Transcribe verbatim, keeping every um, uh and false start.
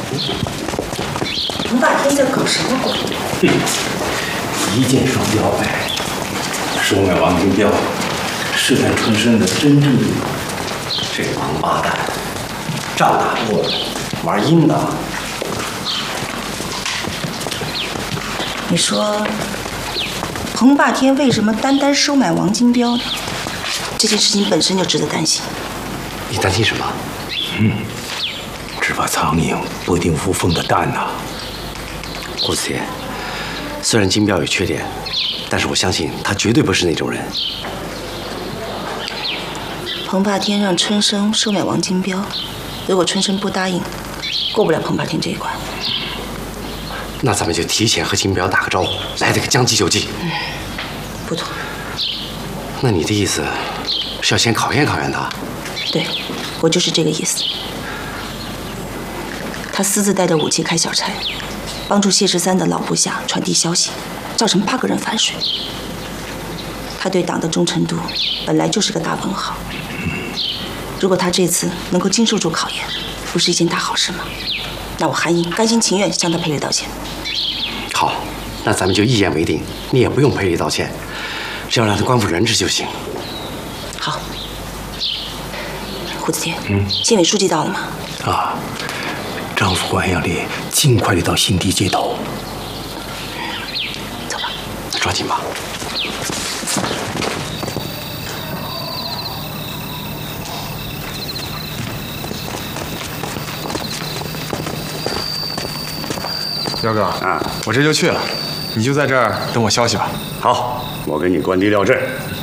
彭霸天在搞什么鬼？ 哼，一箭双雕呗。收买王金彪，试探春生的真正意图。这王八蛋，仗打不过，玩阴的。 你说，彭霸天为什么单单收买王金彪呢？这件事情本身就值得担心。 你担心什么？ 嗯，只怕苍蝇不一定无缝的蛋呐。 顾子天，虽然金彪有缺点，但是我相信他绝对不是那种人。 彭霸天让春生收买王金彪，如果春生不答应，过不了彭霸天这一关。 那咱们就提前和金彪打个招呼，来这个将计就计。 嗯，不妥。 那你的意思是要先考验考验他？ 对，我就是这个意思。他私自带着武器开小差，帮助谢十三的老部下传递消息，造成八个人反水。他对党的忠诚度本来就是个大问号。如果他这次能够经受住考验，不是一件大好事吗？那我韩英甘心情愿向他赔礼道歉。 好，那咱们就一言为定，你也不用赔礼道歉，只要让他官复原职就行。 好。胡子天， 嗯， 县委书记到了吗？ 啊，张副官让你尽快的到新地接头。 走吧， 抓紧吧。 彪哥啊，我这就去了，你就在这儿等我消息吧。 好，我给你关低料阵。